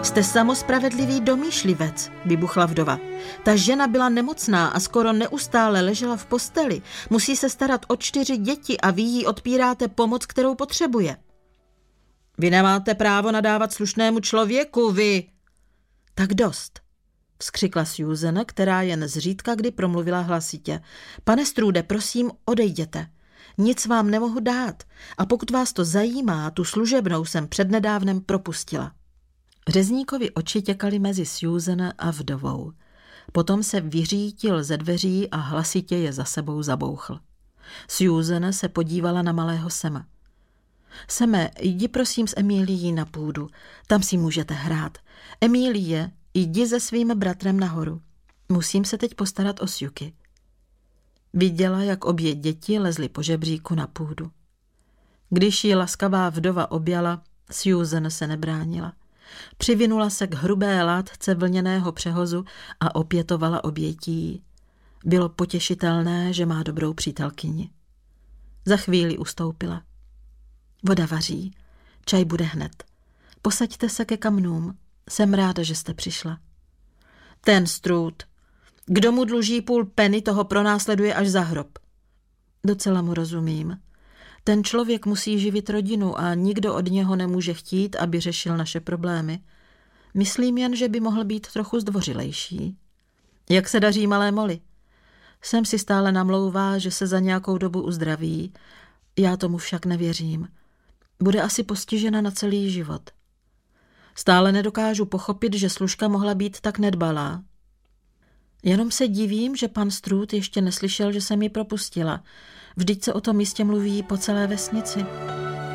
Jste samospravedlivý domýšlivec, vybuchla vdova. Ta žena byla nemocná a skoro neustále ležela v posteli. Musí se starat o 4 děti a vy jí odpíráte pomoc, kterou potřebuje. Vy nemáte právo nadávat slušnému člověku, vy. Tak dost, vzkřikla Susan, která jen zřídka kdy promluvila hlasitě. Pane Strude, prosím, odejděte. Nic vám nemohu dát a pokud vás to zajímá, tu služebnou jsem přednedávnem propustila. Řezníkovi oči těkaly mezi Susan a vdovou. Potom se vyřítil ze dveří a hlasitě je za sebou zabouchl. Susan se podívala na malého Sama. Seme, jdi prosím s Emílií na půdu, tam si můžete hrát. Emílie, jdi se svým bratrem nahoru. Musím se teď postarat o Sjuki. Viděla, jak obě děti lezly po žebříku na půdu. Když ji laskavá vdova objala, Susan se nebránila. Přivinula se k hrubé látce vlněného přehozu a opětovala obětí. Bylo potěšitelné, že má dobrou přítelkyni. Za chvíli ustoupila. Voda vaří, čaj bude hned. Posaďte se ke kamnům, jsem ráda, že jste přišla. Ten Strud, kdo mu dluží půl penny, toho pronásleduje až za hrob. Docela mu rozumím. Ten člověk musí živit rodinu a nikdo od něho nemůže chtít, aby řešil naše problémy. Myslím jen, že by mohl být trochu zdvořilejší. Jak se daří malé Molly? Sem si stále namlouvá, že se za nějakou dobu uzdraví. Já tomu však nevěřím. Bude asi postižena na celý život. Stále nedokážu pochopit, že služka mohla být tak nedbalá. Jenom se divím, že pan Strud ještě neslyšel, že jsem ji propustila. Vždyť se o tom jistě mluví po celé vesnici.